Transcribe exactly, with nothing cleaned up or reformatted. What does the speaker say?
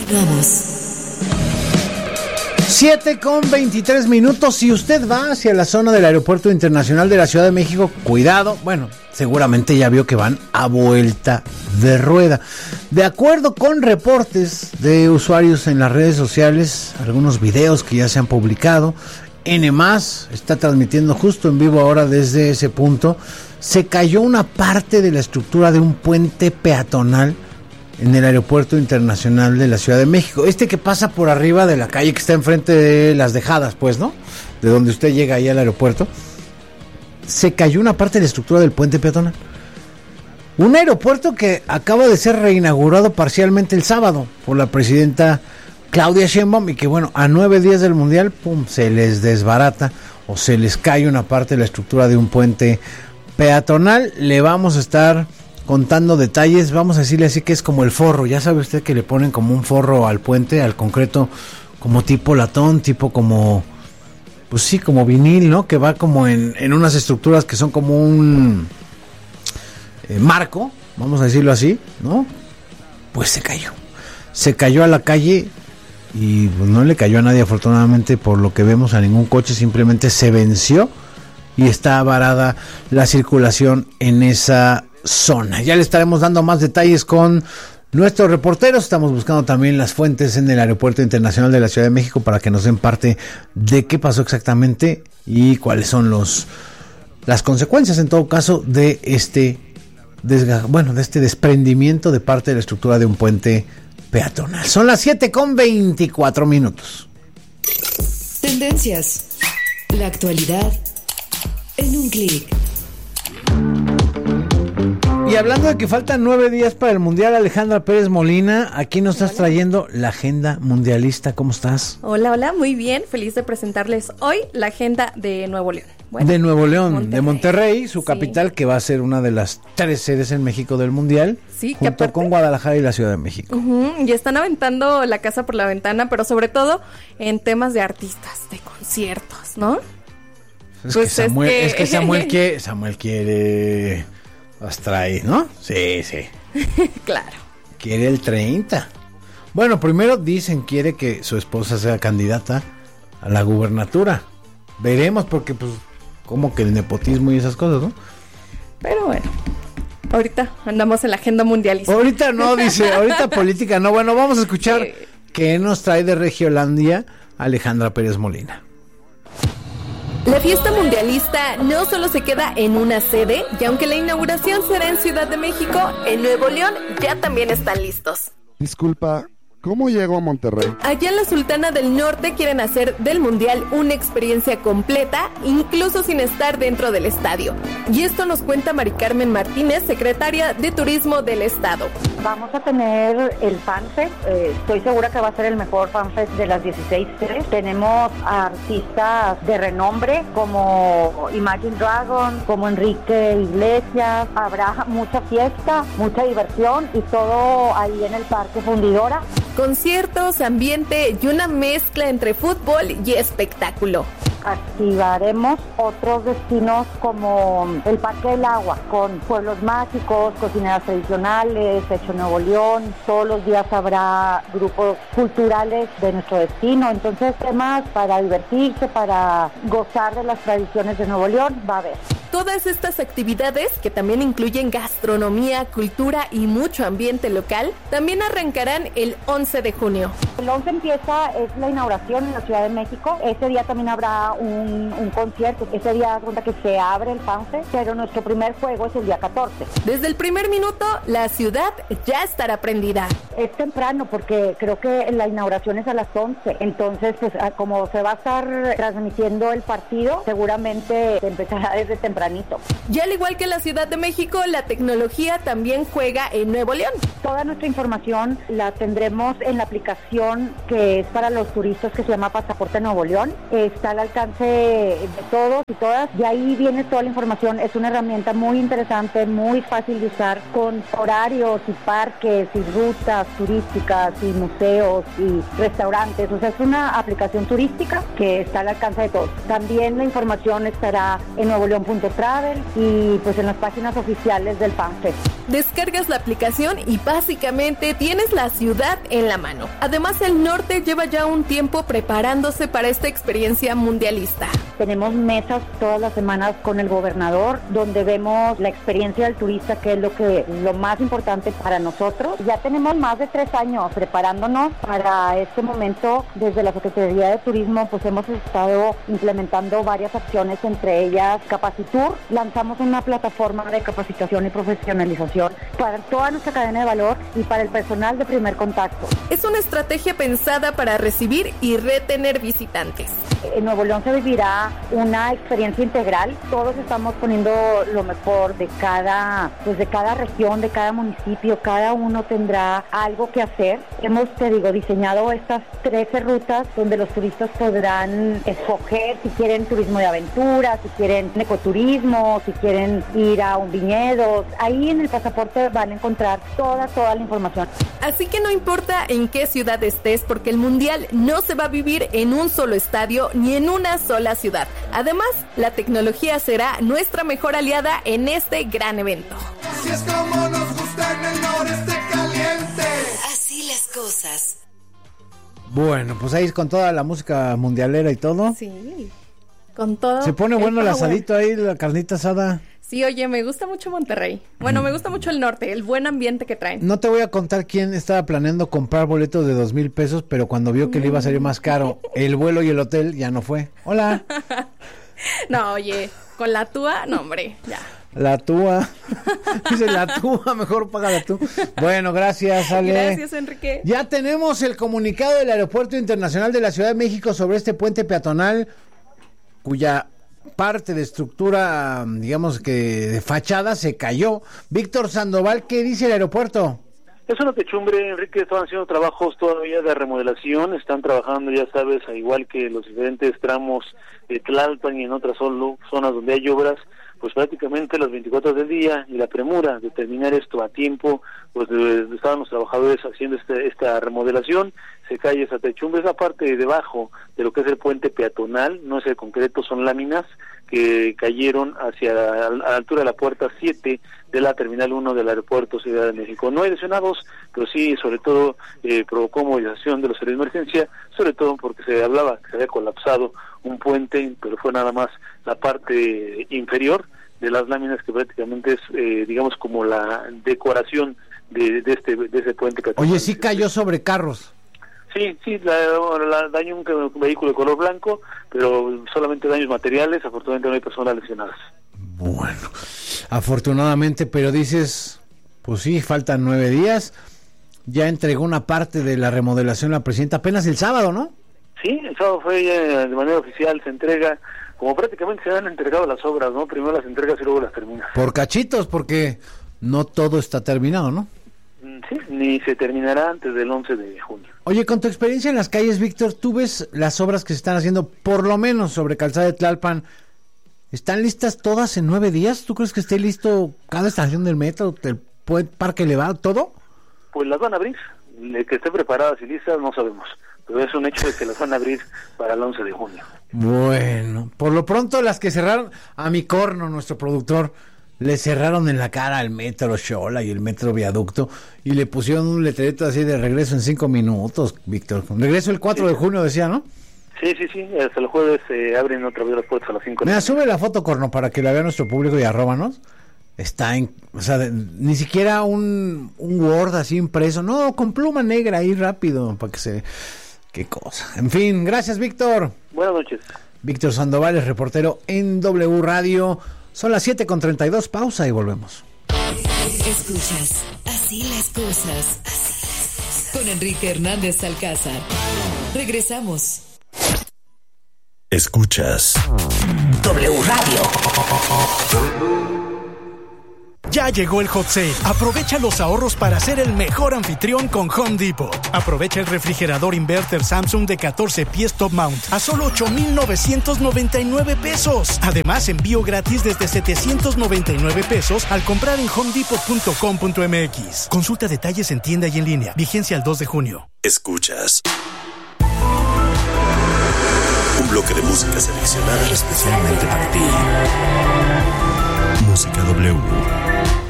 Continuamos. siete con veintitrés minutos. Si usted va hacia la zona del Aeropuerto Internacional de la Ciudad de México, cuidado, bueno, seguramente ya vio que van a vuelta de rueda. De acuerdo con reportes de usuarios en las redes sociales, algunos videos que ya se han publicado, N más está transmitiendo justo en vivo ahora desde ese punto, se cayó una parte de la estructura de un puente peatonal en el Aeropuerto Internacional de la Ciudad de México. Este que pasa por arriba de la calle que está enfrente de Las Dejadas, pues, ¿no? De donde usted llega ahí al aeropuerto. Se cayó una parte de la estructura del puente peatonal. Un aeropuerto que acaba de ser reinaugurado parcialmente el sábado por la presidenta Claudia Sheinbaum y que, bueno, a nueve días del Mundial, pum, se les desbarata o se les cae una parte de la estructura de un puente peatonal. Le vamos a estar contando detalles, vamos a decirle así que es como el forro, ya sabe usted que le ponen como un forro al puente, al concreto, como tipo latón, tipo como, pues sí, como vinil, ¿no? Que va como en, en unas estructuras que son como un eh, marco, vamos a decirlo así, ¿no? Pues se cayó, se cayó a la calle y pues no le cayó a nadie afortunadamente por lo que vemos, a ningún coche, simplemente se venció y está varada la circulación en esa zona. Ya le estaremos dando más detalles con nuestros reporteros. Estamos buscando también las fuentes en el Aeropuerto Internacional de la Ciudad de México para que nos den parte de qué pasó exactamente y cuáles son los las consecuencias en todo caso de este desga, bueno, de este desprendimiento de parte de la estructura de un puente peatonal. Son las siete con veinticuatro minutos. Tendencias. La actualidad en un clic. Y hablando de que faltan nueve días para el Mundial, Alejandra Pérez Molina, aquí nos estás trayendo la agenda mundialista. ¿Cómo estás? Hola, hola, muy bien. Feliz de presentarles hoy la agenda de Nuevo León. Bueno, de Nuevo León, Monterrey. de Monterrey, su Sí. capital, que va a ser una de las tres sedes en México del Mundial, Sí, que junto aparte- con Guadalajara y la Ciudad de México. Uh-huh, y están aventando la casa por la ventana, pero sobre todo en temas de artistas, de conciertos, ¿no? Es, Pues que es Samuel, que- es que Samuel quiere, Samuel quiere hasta ahí, ¿no? Sí, sí. Claro. Quiere el treinta. Bueno, primero dicen quiere que su esposa sea candidata a la gubernatura. Veremos porque pues como que el nepotismo y esas cosas, ¿no? Pero bueno, ahorita andamos en la agenda mundialista. Ahorita no, dice, ahorita política no. Bueno, vamos a escuchar Eh. qué nos trae de Regiolandia Alejandra Pérez Molina. La fiesta mundialista no solo se queda en una sede, y aunque la inauguración será en Ciudad de México, en Nuevo León ya también están listos. Disculpa, ¿cómo llego a Monterrey? Allá en la Sultana del Norte quieren hacer del Mundial una experiencia completa, incluso sin estar dentro del estadio. Y esto nos cuenta Mari Carmen Martínez, secretaria de Turismo del Estado. Vamos a tener el FanFest, eh, estoy segura que va a ser el mejor FanFest de las dieciséis sedes. Tenemos artistas de renombre como Imagine Dragons, como Enrique Iglesias. Habrá mucha fiesta, mucha diversión y todo ahí en el Parque Fundidora. Conciertos, ambiente y una mezcla entre fútbol y espectáculo. Activaremos otros destinos como el Parque del Agua, con pueblos mágicos, cocineras tradicionales, Hecho Nuevo León. Todos los días habrá grupos culturales de nuestro destino. Entonces, temas para divertirse, para gozar de las tradiciones de Nuevo León, va a haber. Todas estas actividades, que también incluyen gastronomía, cultura y mucho ambiente local, también arrancarán el once de junio. El once empieza, es la inauguración en la Ciudad de México. Ese día también habrá un, un concierto. Ese día da cuenta que se abre el FanFest, pero nuestro primer juego es el día catorce. Desde el primer minuto, la ciudad ya estará prendida. Es temprano porque creo que la inauguración es a las once. Entonces, pues como se va a estar transmitiendo el partido, seguramente se empezará desde tempranito. Y al igual que la Ciudad de México, la tecnología también juega en Nuevo León. Toda nuestra información la tendremos en la aplicación aplicación que es para los turistas que se llama Pasaporte Nuevo León. Está al alcance de todos y todas y ahí viene toda la información. Es una herramienta muy interesante, muy fácil de usar, con horarios y parques y rutas turísticas y museos y restaurantes. O sea, es una aplicación turística que está al alcance de todos. También la información estará en nuevo león punto travel y pues en las páginas oficiales del FanFest. Descargas la aplicación y básicamente tienes la ciudad en la mano. Además, el norte lleva ya un tiempo preparándose para esta experiencia mundialista. Tenemos mesas todas las semanas con el gobernador donde vemos la experiencia del turista, que es lo que lo más importante para nosotros. Ya tenemos más de tres años preparándonos para este momento. Desde la Secretaría de Turismo pues hemos estado implementando varias acciones, entre ellas Capacitur. Lanzamos una plataforma de capacitación y profesionalización para toda nuestra cadena de valor y para el personal de primer contacto. Es una estrategia pensada para recibir y retener visitantes. En Nuevo León se vivirá una experiencia integral. Todos estamos poniendo lo mejor de cada, pues de cada región, de cada municipio. Cada uno tendrá algo que hacer. Hemos, te digo, diseñado estas trece rutas donde los turistas podrán escoger si quieren turismo de aventura, si quieren ecoturismo, si quieren ir a un viñedo. Ahí en el pasaporte van a encontrar toda, toda la información. Así que no importa en qué ciudad estés, porque el Mundial no se va a vivir en un solo estadio ni en una sola ciudad. Además, la tecnología será nuestra mejor aliada en este gran evento. Así es como nos gusta en el noreste caliente. Así las cosas. Bueno, pues ahí con toda la música mundialera y todo. Sí, con todo. Se pone bueno el power. asadito ahí, la carnita asada. Sí, oye, me gusta mucho Monterrey. Bueno, me gusta mucho el norte, el buen ambiente que traen. No te voy a contar quién estaba planeando comprar boletos de dos mil pesos, pero cuando vio que le iba a salir más caro el vuelo y el hotel, ya no fue. Hola. No, oye, con la túa, no, hombre, ya. La túa. Dice la túa, mejor págala tú. Bueno, gracias, Ale. Gracias, Enrique. Ya tenemos el comunicado del Aeropuerto Internacional de la Ciudad de México sobre este puente peatonal, cuya parte de estructura, digamos que de fachada, se cayó. Víctor Sandoval, ¿qué dice el aeropuerto? Es una techumbre, Enrique. Están haciendo trabajos todavía de remodelación, están trabajando, ya sabes, a igual que los diferentes tramos de Tlalpan y en otras solo zonas donde hay obras, pues prácticamente las veinticuatro horas del día, y la premura de terminar esto a tiempo, pues de, de, estaban los trabajadores haciendo este, esta remodelación. Se cae esa techumbre, esa parte de debajo de lo que es el puente peatonal, no es el concreto, son láminas que cayeron hacia la, a la altura de la puerta siete de la terminal uno del aeropuerto Ciudad de México. No hay lesionados, pero sí, sobre todo, eh, provocó movilización de los servicios de emergencia, sobre todo porque se hablaba que se había colapsado un puente, pero fue nada más la parte inferior de las láminas, que prácticamente es, eh, digamos, como la decoración de, de este de ese puente peatonal. Oye, sí cayó sobre carros. Sí, sí, la, la daño un, un vehículo de color blanco, pero solamente daños materiales. Afortunadamente no hay personas lesionadas. Bueno, afortunadamente, pero dices, pues sí, faltan nueve días. Ya entregó una parte de la remodelación la presidenta apenas el sábado, ¿no? Sí, el sábado fue ya de manera oficial, se entrega, como prácticamente se han entregado las obras, ¿no? Primero las entregas y luego las terminas. Por cachitos, porque no todo está terminado, ¿no? Sí, ni se terminará antes del once de junio. Oye, con tu experiencia en las calles, Víctor, ¿tú ves las obras que se están haciendo, por lo menos sobre Calzada de Tlalpan, están listas todas en nueve días? ¿Tú crees que esté listo cada estación del metro, el parque elevado, todo? Pues las van a abrir, que estén preparadas y listas no sabemos, pero es un hecho de que las van a abrir para el once de junio. Bueno, por lo pronto las que cerraron, a mi corno, nuestro productor, le cerraron en la cara al metro Xola y el metro Viaducto y le pusieron un letrerito así de regreso en cinco minutos, Víctor. Regreso el cuatro sí. de junio, decía, ¿no? Sí, sí, sí, hasta el jueves se eh, abren otra vez las puertas a las cinco. Mira, sube la foto, corno, para que la vea nuestro público y arróbanos. Está en, o sea, de, ni siquiera un, un Word así impreso, no, con pluma negra ahí rápido, para que se... Qué cosa. En fin, gracias, Víctor. Buenas noches. Víctor Sandoval es reportero en W Radio. Son las siete con treinta y dos, pausa y volvemos. Escuchas Así las cosas, así las cosas, con Enrique Hernández Alcázar. Regresamos. Escuchas W Radio. Ya llegó el Hot Sale. Aprovecha los ahorros para ser el mejor anfitrión con Home Depot. Aprovecha el refrigerador inverter Samsung de catorce pies top mount a solo ocho mil novecientos noventa y nueve pesos. Además, envío gratis desde setecientos noventa y nueve pesos al comprar en home depot punto com punto m x. Consulta detalles en tienda y en línea. Vigencia al dos de junio. Escuchas un bloque de música seleccionada especialmente para ti. Música W.